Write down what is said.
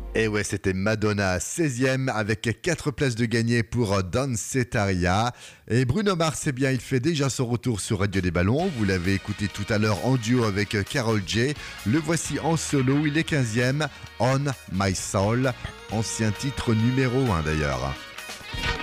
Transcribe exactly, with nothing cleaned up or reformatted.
Et ouais, c'était Madonna, seizième, avec quatre places de gagné pour Dancetaria. Et Bruno Mars, eh bien, il fait déjà son retour sur Radio des Ballons. Vous l'avez écouté tout à l'heure en duo avec Karol J. Le voici en solo, il est quinzième, On My Soul, ancien titre numéro un d'ailleurs.